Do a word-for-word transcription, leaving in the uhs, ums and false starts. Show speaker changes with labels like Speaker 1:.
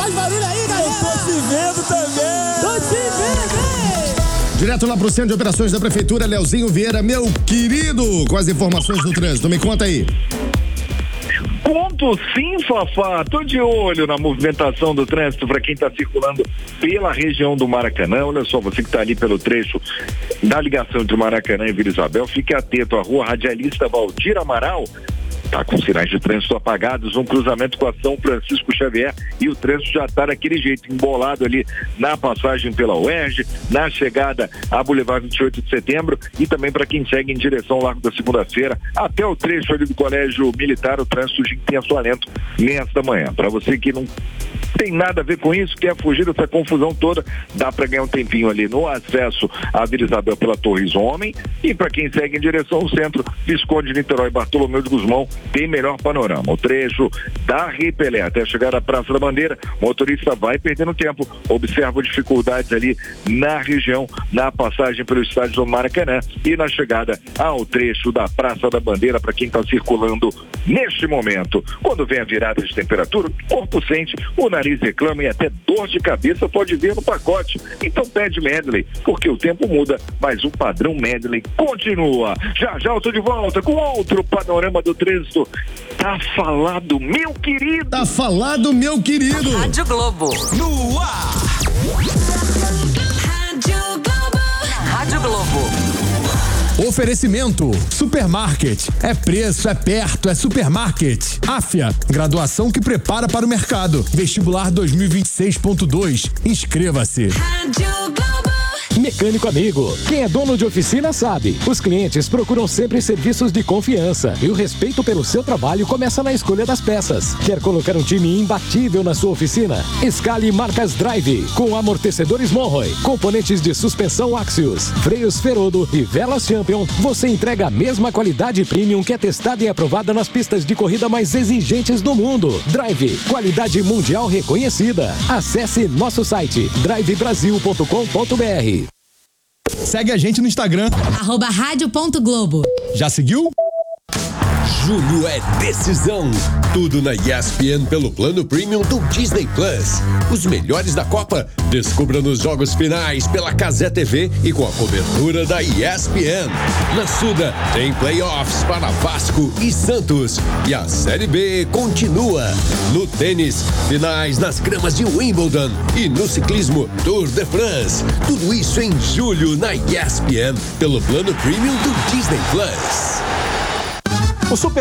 Speaker 1: Faz barulho aí, galera.
Speaker 2: Eu tô te vendo também.
Speaker 1: Tô te vendo.
Speaker 3: Direto lá pro Centro de Operações da Prefeitura, Leozinho Vieira, meu querido, com as informações do trânsito. Me conta aí.
Speaker 4: Conto sim, Fafá. Tô de olho na movimentação do trânsito para quem está circulando pela região do Maracanã. Olha só, você que está ali pelo trecho da ligação entre Maracanã e Vila Isabel, fique atento. A rua Radialista Valdir Amaral tá com sinais de trânsito apagados, um cruzamento com a São Francisco Xavier, e o trânsito já tá daquele jeito, embolado ali na passagem pela U E R J, na chegada a Boulevard vinte e oito de setembro, e também para quem segue em direção ao Largo da Segunda-feira, até o trecho ali do Colégio Militar, o trânsito de intenso alento nesta manhã. Para você que não tem nada a ver com isso, quer fugir dessa confusão toda, dá para ganhar um tempinho ali no acesso à Vila Isabel pela Torres Homem, e para quem segue em direção ao centro, Visconde, Niterói, Bartolomeu de Guzmão, tem melhor panorama. O trecho da Ripelé até chegar à Praça da Bandeira, o motorista vai perdendo tempo, observa dificuldades ali na região, na passagem pelo estádio do Maracanã e na chegada ao trecho da Praça da Bandeira, para quem está circulando neste momento. Quando vem a virada de temperatura, o corpo sente, o nariz reclama e até dor de cabeça pode vir no pacote. Então pede Medley, porque o tempo muda, mas o padrão Medley continua. Já já eu tô de volta com outro panorama do trânsito. Tá falado, meu querido.
Speaker 3: Tá falado, meu querido.
Speaker 5: Rádio Globo.
Speaker 2: No ar.
Speaker 5: Rádio Globo. Rádio Globo.
Speaker 6: Oferecimento Supermarket. É preço, é perto, é supermarket. Afia, graduação que prepara para o mercado. Vestibular dois mil e vinte e seis ponto dois. Inscreva-se.
Speaker 5: Rádio Globo.
Speaker 7: Mecânico Amigo. Quem é dono de oficina sabe. Os clientes procuram sempre serviços de confiança e o respeito pelo seu trabalho começa na escolha das peças. Quer colocar um time imbatível na sua oficina? Escale marcas Drive, com amortecedores Monroy, componentes de suspensão Axios, freios Ferodo e velas Champion. Você entrega a mesma qualidade premium que é testada e aprovada nas pistas de corrida mais exigentes do mundo. Drive, qualidade mundial reconhecida. Acesse nosso site drive brasil ponto com ponto b r.
Speaker 6: Segue a gente no Instagram.
Speaker 8: Arroba rádio ponto globo.
Speaker 6: Já seguiu?
Speaker 9: Julho é decisão. Tudo na E S P N pelo plano premium do Disney Plus. Os melhores da Copa, descubra nos jogos finais pela Cazé T V e com a cobertura da E S P N. Na Suda tem playoffs para Vasco e Santos. E a Série B continua. No tênis, finais nas gramas de Wimbledon. E no ciclismo, Tour de France. Tudo isso em julho na E S P N pelo plano premium do Disney Plus.
Speaker 7: O Super